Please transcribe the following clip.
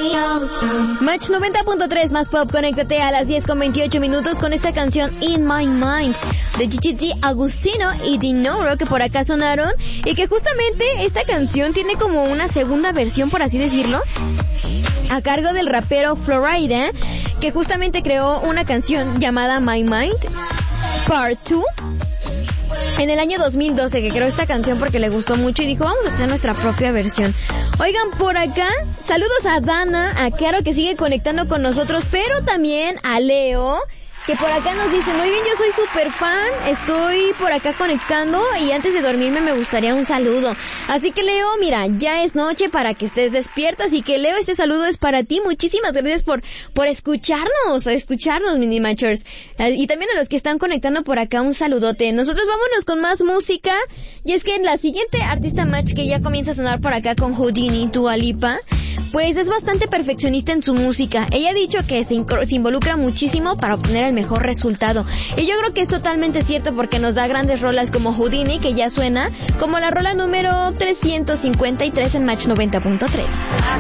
Match 90.3 más pop, conéctate a las 10:28 con esta canción In My Mind de Gigi Agustino y Dinoro, que por acá sonaron, y que justamente esta canción tiene como una segunda versión, por así decirlo, a cargo del rapero Florida, que justamente creó una canción llamada My Mind Part 2 en el año 2012, que creó esta canción porque le gustó mucho y dijo, vamos a hacer nuestra propia versión. Oigan, por acá, saludos a Dana, a Caro, que sigue conectando con nosotros, pero también a Leo, que por acá nos dicen, oigan, yo soy súper fan, estoy por acá conectando y antes de dormirme me gustaría un saludo. Así que Leo, mira, ya es noche para que estés despierto, así que Leo, este saludo es para ti. Muchísimas gracias por escucharnos, Mini Matchers. Y también a los que están conectando por acá, un saludote. Nosotros vámonos con más música, y es que la siguiente artista match que ya comienza a sonar por acá con Houdini, Dua Lipa, pues es bastante perfeccionista en su música. Ella ha dicho que se involucra muchísimo para obtener el mejor resultado. Y yo creo que es totalmente cierto porque nos da grandes rolas como Houdini, que ya suena como la rola número 353 en Match 90.3.